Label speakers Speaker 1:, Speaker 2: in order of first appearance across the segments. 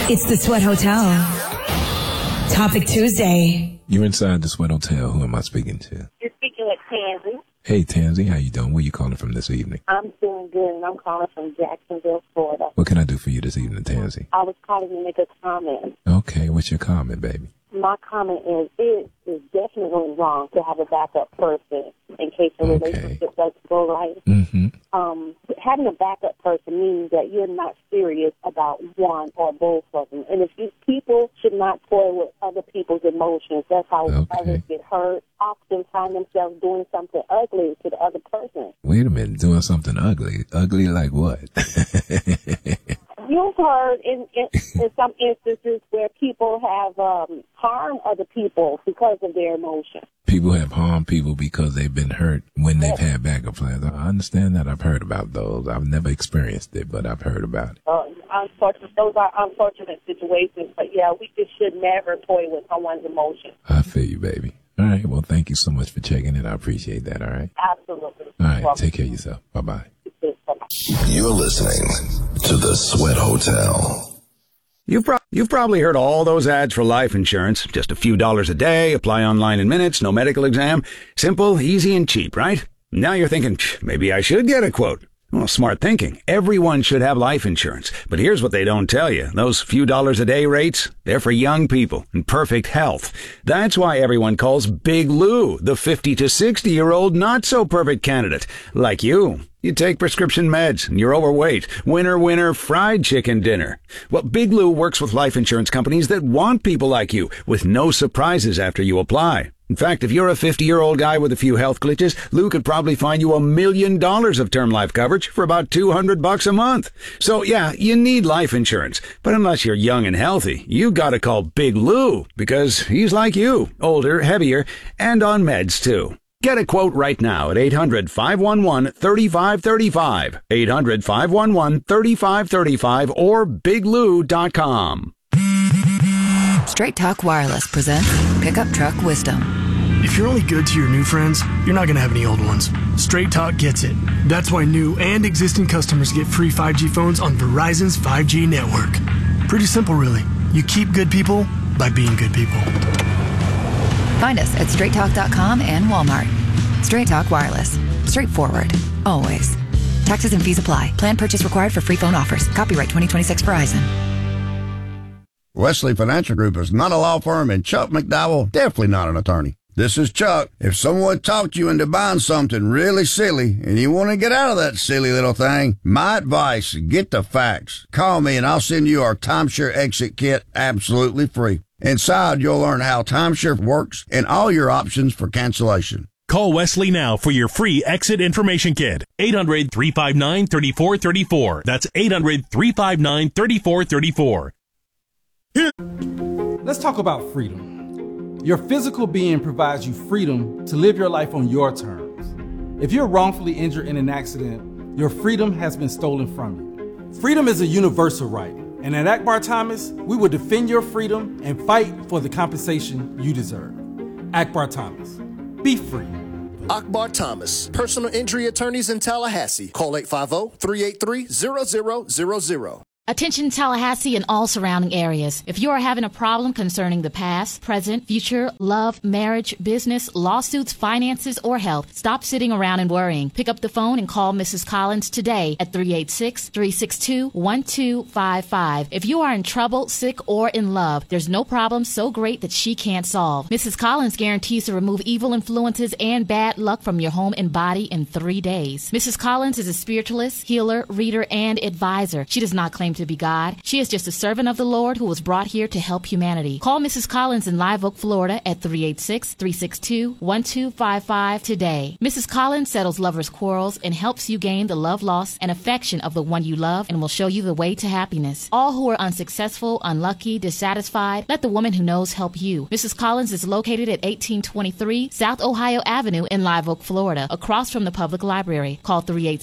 Speaker 1: It's the Sweat Hotel. Topic Tuesday.
Speaker 2: You're inside the Sweat Hotel. Who am I speaking to?
Speaker 3: You're speaking with Tansy.
Speaker 2: Hey, Tansy, how you doing? Where you calling from this evening?
Speaker 3: I'm doing good, and I'm calling from Jacksonville, Florida.
Speaker 2: What can I do for you this evening, Tansy?
Speaker 3: I was calling to make a comment.
Speaker 2: Okay, what's your comment, baby?
Speaker 3: My comment is, it is definitely wrong to have a backup person in case the relationship doesn't go right.
Speaker 2: Mm-hmm.
Speaker 3: Having a backup person means that you're not serious about one or both of them. And if people should not toy with other people's emotions, that's how others get hurt, often find themselves doing something ugly to the other person.
Speaker 2: Wait a minute, doing something ugly? Ugly like what?
Speaker 3: You've heard in some instances where people have harmed other people because of their emotions.
Speaker 2: People have harmed people because they've been hurt when they've had backup plans. I understand that. I've heard about those. I've never experienced it, but I've heard about it.
Speaker 3: Those are unfortunate situations, but yeah, we just should never toy with someone's emotions.
Speaker 2: I feel you, baby. All right, well, thank you so much for checking in. I appreciate that, all right?
Speaker 3: Absolutely.
Speaker 2: All right, take care of yourself. Bye-bye.
Speaker 4: You're listening to The Sweat Hotel.
Speaker 5: You've probably heard all those ads for life insurance. Just a few dollars a day, apply online in minutes, no medical exam. Simple, easy, and cheap, right? Now you're thinking, maybe I should get a quote. Well, smart thinking. Everyone should have life insurance. But here's what they don't tell you. Those few dollars a day rates, they're for young people in perfect health. That's why everyone calls Big Lou the 50 to 60-year-old not-so-perfect candidate. Like you. You take prescription meds, and you're overweight. Winner, fried chicken dinner. Well, Big Lou works with life insurance companies that want people like you, with no surprises after you apply. In fact, if you're a 50-year-old guy with a few health glitches, Lou could probably find you $1 million of term life coverage for about $200 a month. So, yeah, you need life insurance. But unless you're young and healthy, you gotta call Big Lou, because he's like you, older, heavier, and on meds, too. Get a quote right now at 800-511-3535, 800-511-3535, or biglou.com.
Speaker 6: Straight Talk Wireless presents Pickup Truck Wisdom.
Speaker 7: If you're only good to your new friends, you're not going to have any old ones. Straight Talk gets it. That's why new and existing customers get free 5G phones on Verizon's 5G network. Pretty simple, really. You keep good people by being good people.
Speaker 6: Find us at straighttalk.com and Walmart. Straight Talk Wireless. Straightforward. Always. Taxes and fees apply. Plan purchase required for free phone offers. Copyright 2026 Verizon.
Speaker 8: Wesley Financial Group is not a law firm, and Chuck McDowell definitely not an attorney. This is Chuck. If someone talked you into buying something really silly and you want to get out of that silly little thing, my advice, get the facts. Call me and I'll send you our timeshare exit kit absolutely free. Inside, you'll learn how timeshare works and all your options for cancellation.
Speaker 9: Call Wesley now for your free exit information kit. 800-359-3434. That's 800-359-3434.
Speaker 10: Let's talk about freedom. Your physical being provides you freedom to live your life on your terms. If you're wrongfully injured in an accident, your freedom has been stolen from you. Freedom is a universal right, and at Akbar Thomas, we will defend your freedom and fight for the compensation you deserve. Akbar Thomas, be free.
Speaker 11: Akbar Thomas, personal injury attorneys in Tallahassee. Call 850-383-0000.
Speaker 12: Attention Tallahassee and all surrounding areas. If you are having a problem concerning the past, present, future, love, marriage, business, lawsuits, finances, or health, stop sitting around and worrying. Pick up the phone and call Mrs. Collins today at 386-362-1255. If you are in trouble, sick, or in love, there's no problem so great that she can't solve. Mrs. Collins guarantees to remove evil influences and bad luck from your home and body in 3 days. Mrs. Collins is a spiritualist, healer, reader, and advisor. She does not claim to be God. She is just a servant of the Lord who was brought here to help humanity. Call Mrs. Collins in Live Oak, Florida at 386-362-1255 today. Mrs. Collins settles lovers' quarrels and helps you gain the love lost and affection of the one you love and will show you the way to happiness. All who are unsuccessful, unlucky, dissatisfied, let the woman who knows help you. Mrs. Collins is located at 1823 South Ohio Avenue in Live Oak, Florida, across from the public library. Call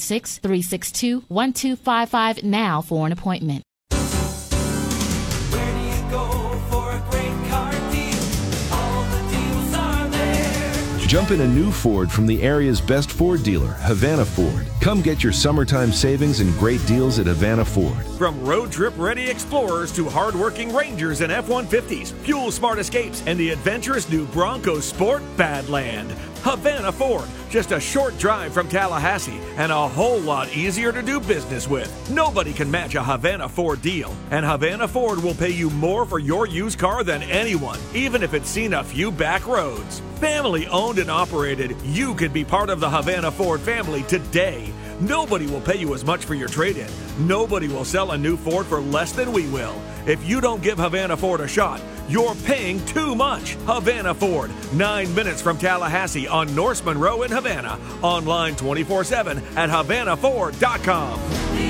Speaker 12: 386-362-1255 now for an appointment.
Speaker 13: Jump in a new Ford from the area's best Ford dealer, Havana Ford. Come get your summertime savings and great deals at Havana Ford.
Speaker 14: From road trip ready Explorers to hardworking Rangers and F-150s, fuel smart Escapes, and the adventurous new Bronco Sport Badland. Havana Ford, just a short drive from Tallahassee and a whole lot easier to do business with. Nobody can match a Havana Ford deal, and Havana Ford will pay you more for your used car than anyone, even if it's seen a few back roads. Family owned and operated, you could be part of the Havana Ford family today. Nobody will pay you as much for your trade-in. Nobody will sell a new Ford for less than we will. If you don't give Havana Ford a shot, you're paying too much. Havana Ford, 9 minutes from Tallahassee on Norse Monroe in Havana. Online 24/7 at HavanaFord.com.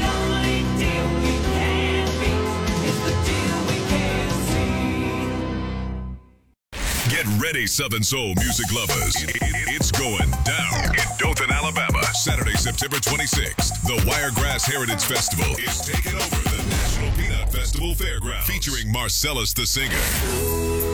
Speaker 15: Get ready, Southern Soul music lovers. It's going down in Dothan, Alabama. Saturday, September 26th. The Wiregrass Heritage Festival is taking over the National Peanut Festival Fairgrounds, featuring Marcellus the Singer,